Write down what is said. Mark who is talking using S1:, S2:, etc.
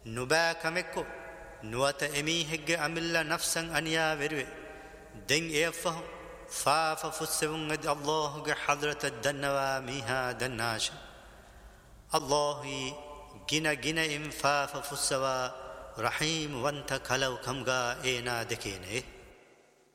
S1: نباكمكو نوات إميهج أملا نفسا أنيا بروي دين إيفه فاف فسبون الله حضرة الدنوا ميها دناش الله جنا إنفاف فسوا رحيم وانت كلو كمغا إينا دكينه